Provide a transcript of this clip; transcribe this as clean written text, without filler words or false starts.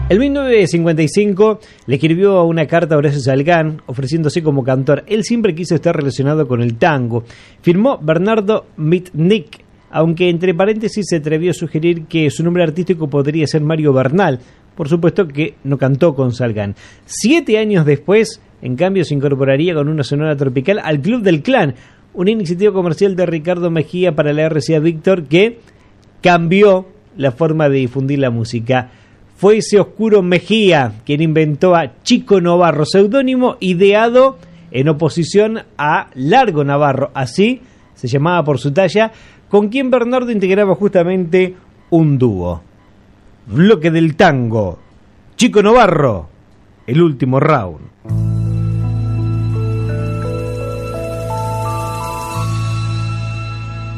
En 1955 le escribió una carta a Horacio Salgán ofreciéndose como cantor. Él siempre quiso estar relacionado con el tango. Firmó Bernardo Mitnick, aunque entre paréntesis se atrevió a sugerir que su nombre artístico podría ser Mario Bernal. Por supuesto que no cantó con Salgán. 7 años después, en cambio, se incorporaría con una sonora tropical al Club del Clan, una iniciativa comercial de Ricardo Mejía para la RCA Víctor que cambió la forma de difundir la música. Fue ese Oscuro Mejía quien inventó a Chico Novarro, seudónimo ideado en oposición a Largo Navarro, así se llamaba por su talla, con quien Bernardo integraba justamente un dúo. Bloque del tango, Chico Novarro, el último round.